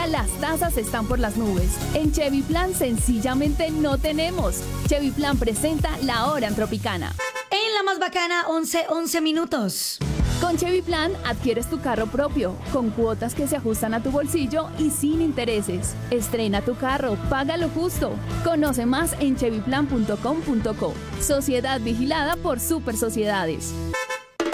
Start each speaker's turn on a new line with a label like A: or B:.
A: las tasas están por las nubes. En Chevy Plan sencillamente no tenemos. Chevy Plan presenta La Hora en Tropicana.
B: En la más bacana, 11 minutos.
A: Con Chevy Plan adquieres tu carro propio, con cuotas que se ajustan a tu bolsillo y sin intereses. Estrena tu carro, paga lo justo. Conoce más en chevyplan.com.co. Sociedad vigilada por Super Sociedades.